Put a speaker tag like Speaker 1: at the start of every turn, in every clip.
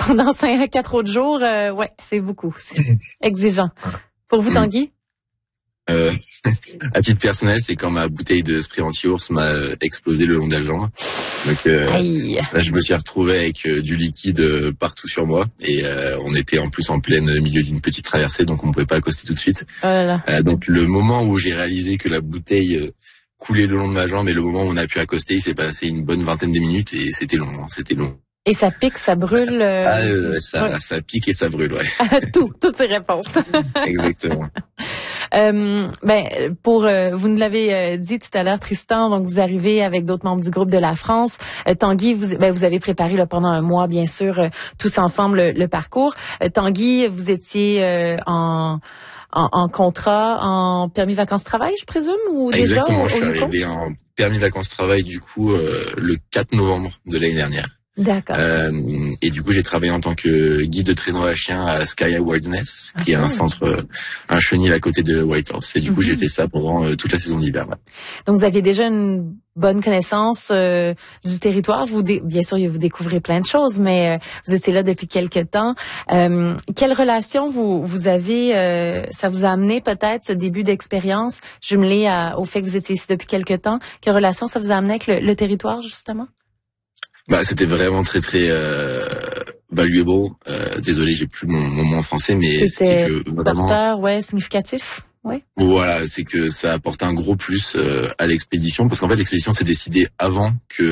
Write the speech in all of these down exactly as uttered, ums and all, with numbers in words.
Speaker 1: pendant cinq à quatre autres jours, euh, ouais, c'est beaucoup. C'est exigeant. Pour vous, Tanguy?
Speaker 2: Euh, à titre personnel, c'est quand ma bouteille de spray anti-ours m'a explosé le long de la jambe. Donc, euh, ça, je me suis retrouvé avec euh, du liquide euh, partout sur moi. Et euh, on était en plus en plein milieu d'une petite traversée, donc on ne pouvait pas accoster tout de suite.
Speaker 1: Oh là là.
Speaker 2: Euh, donc, le moment où j'ai réalisé que la bouteille euh, coulait le long de ma jambe et le moment où on a pu accoster, il s'est passé une bonne vingtaine de minutes et c'était long, hein, c'était long.
Speaker 1: Et ça pique, ça brûle. Euh...
Speaker 2: Ah, euh, ça, ouais. ça pique et ça brûle, ouais.
Speaker 1: Tout, toutes ces réponses.
Speaker 2: Exactement.
Speaker 1: Euh, ben, pour euh, vous nous l'avez euh, dit tout à l'heure, Tristan. Donc vous arrivez avec d'autres membres du groupe de la France. Euh, Tanguy, vous, ben, vous avez préparé là, pendant un mois, bien sûr, euh, tous ensemble le, le parcours. Euh, Tanguy, vous étiez euh, en En, en contrat, en permis vacances-travail, je présume, ou déjà
Speaker 2: Exactement,
Speaker 1: au,
Speaker 2: je suis
Speaker 1: au
Speaker 2: arrivé en permis vacances-travail du coup euh, le quatre novembre de l'année dernière.
Speaker 1: D'accord.
Speaker 2: Euh, et du coup, j'ai travaillé en tant que guide de traîneau à chiens à Skya Wilderness, qui est un centre, euh, un chenil à côté de Whitehorse. Et du coup, mm-hmm. j'ai fait ça pendant euh, toute la saison d'hiver. Ouais.
Speaker 1: Donc, vous aviez déjà une bonne connaissance euh, du territoire. Vous, dé- bien sûr, vous découvrez plein de choses, mais euh, vous étiez là depuis quelque temps. Euh, quelle relation vous vous avez euh, ça vous a amené peut-être ce début d'expérience jumelé à, au fait que vous étiez ici depuis quelque temps? Quelle relation ça vous a amené avec le, le territoire justement?
Speaker 2: Bah, c'était vraiment très très euh, valuable. Euh, désolé, j'ai plus mon, mon mot en français, mais
Speaker 1: c'était
Speaker 2: que vraiment,
Speaker 1: porteur, ouais, significatif. Ouais.
Speaker 2: Voilà, c'est que ça apporte un gros plus euh, à l'expédition, parce qu'en fait l'expédition s'est décidée avant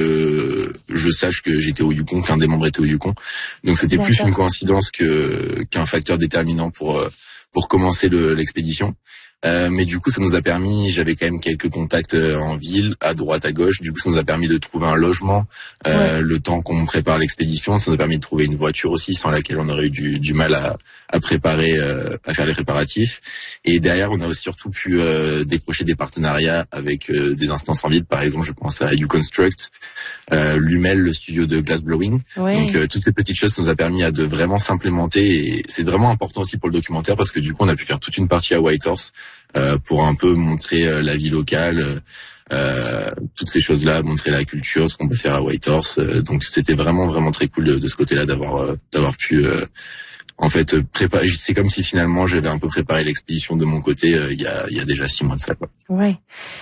Speaker 2: que je sache que j'étais au Yukon, qu'un des membres était au Yukon. Donc c'était D'accord. plus une coïncidence que qu'un facteur déterminant pour euh, pour commencer le, l'expédition. Euh, mais du coup, ça nous a permis, j'avais quand même quelques contacts euh, en ville, à droite, à gauche. Du coup, ça nous a permis de trouver un logement euh, ouais. le temps qu'on prépare l'expédition. Ça nous a permis de trouver une voiture aussi, sans laquelle on aurait eu du, du mal à, à préparer, euh, à faire les préparatifs. Et derrière, on a surtout pu euh, décrocher des partenariats avec euh, des instances en ville. Par exemple, je pense à YouConstruct, euh, Lumel, le studio de glassblowing. Ouais. Donc, euh, toutes ces petites choses, ça nous a permis à de vraiment s'implémenter. Et c'est vraiment important aussi pour le documentaire, parce que du coup, on a pu faire toute une partie à Whitehorse. Euh, pour un peu montrer euh, la vie locale, euh, toutes ces choses-là, montrer la culture, ce qu'on peut faire à Whitehorse. Euh, donc c'était vraiment vraiment très cool de, de ce côté-là d'avoir euh, d'avoir pu euh, en fait préparer. C'est comme si finalement j'avais un peu préparé l'expédition de mon côté euh, il y a il y a déjà six mois de ça, quoi.
Speaker 1: Ouais.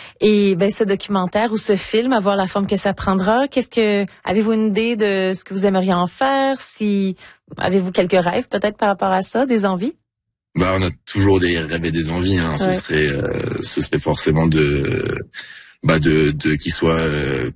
Speaker 1: Et ben ce documentaire ou ce film, à voir la forme que ça prendra, qu'est-ce que avez-vous une idée de ce que vous aimeriez en faire? Si avez-vous quelques rêves peut-être par rapport à ça, des envies?
Speaker 2: Bah, on a toujours des rêves et des envies. Hein. Ce ouais. serait, euh, ce serait forcément de, bah, de, de qu'il soit, euh,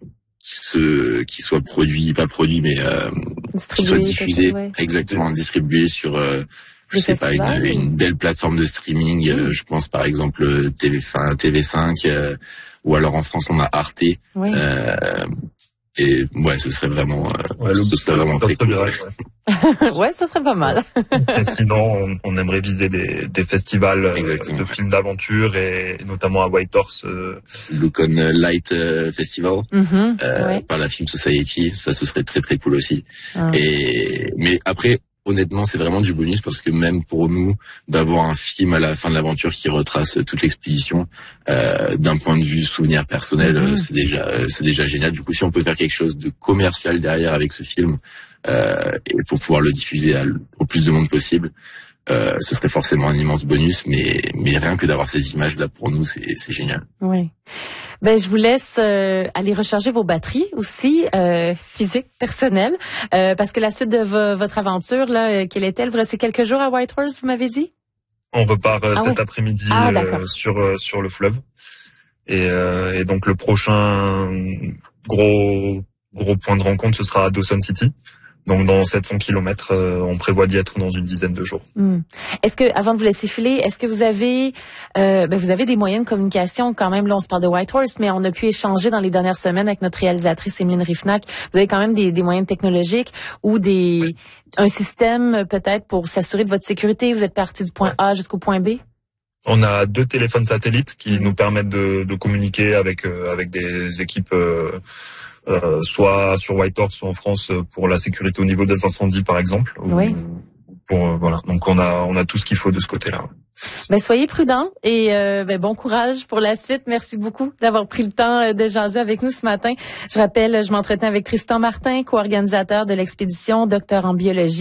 Speaker 2: ce, qu'il soit produit, pas produit, mais euh, qu'il soit diffusé, ouais. exactement, distribué sur, euh, je sais pas, une, une belle plateforme de streaming. Mmh. Euh, je pense par exemple T V cinq, euh, ou alors en France on a Arte. Oui. Euh, Et ouais, ce serait vraiment, euh, ouais, ce serait vraiment très cool.
Speaker 1: Ouais. Ouais, ce serait pas mal.
Speaker 3: Et sinon, on, on aimerait viser des, des festivals euh, de films d'aventure et, et notamment à Whitehorse. Euh...
Speaker 2: Lukon Light euh, Festival
Speaker 1: mm-hmm,
Speaker 2: euh,
Speaker 1: ouais.
Speaker 2: par la Film Society, ça ce serait très très cool aussi. Ah. Et mais après. Honnêtement, c'est vraiment du bonus parce que même pour nous, d'avoir un film à la fin de l'aventure qui retrace toute l'expédition, euh, d'un point de vue souvenir personnel, mmh. c'est déjà, c'est déjà génial. Du coup, si on peut faire quelque chose de commercial derrière avec ce film, euh, et pour pouvoir le diffuser à, au plus de monde possible, euh, ce serait forcément un immense bonus. Mais, mais rien que d'avoir ces images-là pour nous, c'est, c'est génial.
Speaker 1: Oui. Ben, je vous laisse euh, aller recharger vos batteries aussi, euh, physiques, personnelles, euh, parce que la suite de vo- votre aventure, là, euh, quelle est-elle? Vous restez quelques jours à Whitehorse, vous m'avez dit?
Speaker 3: On repart euh, ah, cet ouais. après-midi
Speaker 1: ah,
Speaker 3: euh, sur euh, sur le fleuve, et, euh, et donc le prochain gros gros point de rencontre, ce sera à Dawson City. Donc dans sept cents kilomètres, euh, on prévoit d'y être dans une dizaine de jours.
Speaker 1: Mmh. Est-ce que, avant de vous laisser filer, est-ce que vous avez, euh, ben vous avez des moyens de communication quand même? Là, on se parle de Whitehorse, mais on a pu échanger dans les dernières semaines avec notre réalisatrice Emeline Riefnack. Vous avez quand même des, des moyens technologiques ou des oui. un système peut-être pour s'assurer de votre sécurité. Vous êtes parti du point A jusqu'au point B.
Speaker 3: On a deux téléphones satellites qui mmh. nous permettent de, de communiquer avec euh, avec des équipes. Euh, Euh, soit sur Whitehorse, soit en France pour la sécurité au niveau des incendies, par exemple.
Speaker 1: Oui.
Speaker 3: Pour euh, voilà, donc on a on a tout ce qu'il faut de ce côté-là.
Speaker 1: Ben soyez prudents et euh, ben bon courage pour la suite. Merci beaucoup d'avoir pris le temps de jaser avec nous ce matin. Je rappelle, je m'entretenais avec Tristan Martin, co-organisateur de l'expédition, docteur en biologie.